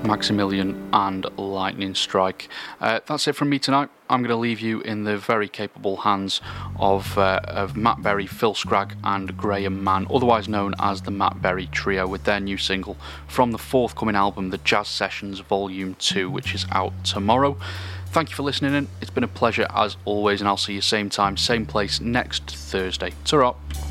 Maximilian and Lightning Strike. That's it from me tonight. I'm going to leave you in the very capable hands of Matt Berry, Phil Scragg and Graham Mann, otherwise known as the Matt Berry Trio, with their new single from the forthcoming album, The Jazz Sessions Volume 2, which is out tomorrow. Thank you for listening in. It's been a pleasure as always, and I'll see you same time, same place next Thursday. Ta-ra.